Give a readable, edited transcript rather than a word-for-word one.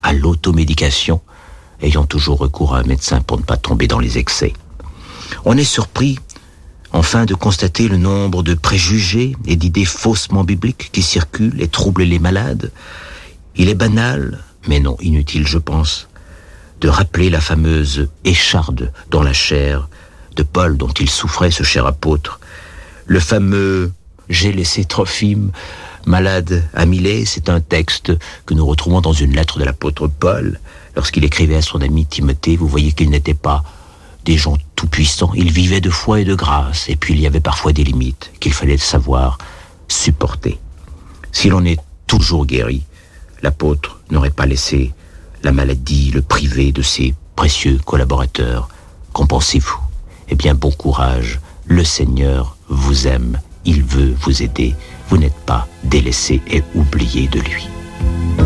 à l'automédication, ayant toujours recours à un médecin pour ne pas tomber dans les excès. On est surpris, enfin, de constater le nombre de préjugés et d'idées faussement bibliques qui circulent et troublent les malades. Il est banal, mais non inutile, je pense, de rappeler la fameuse écharde dans la chair de Paul dont il souffrait, ce cher apôtre. Le fameux « J'ai laissé Trophime malade à Milet », c'est un texte que nous retrouvons dans une lettre de l'apôtre Paul. Lorsqu'il écrivait à son ami Timothée, vous voyez qu'ils n'étaient pas des gens tout-puissants, ils vivaient de foi et de grâce, et puis il y avait parfois des limites qu'il fallait savoir supporter. Si l'on est toujours guéri, l'apôtre n'aurait pas laissé la maladie le priver de ses précieux collaborateurs. Qu'en pensez-vous ? Eh bien, bon courage, le Seigneur vous aime, il veut vous aider, vous n'êtes pas délaissé et oublié de lui.